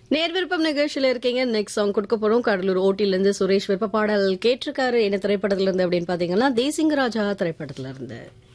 நேர் விருப்பம் நிகழ்ச்சியில இருக்கீங்க. நெக்ஸ்ட் சாங் கொடுக்க போறோம். கடலூர் ஓட்டில இருந்து சுரேஷ் விருப்ப பாடல் கேட்டிருக்காரு. என்ன திரைப்படத்துல இருந்து அப்படின்னு பாத்தீங்கன்னா தேசிங்கராஜா திரைப்படத்துல இருந்து.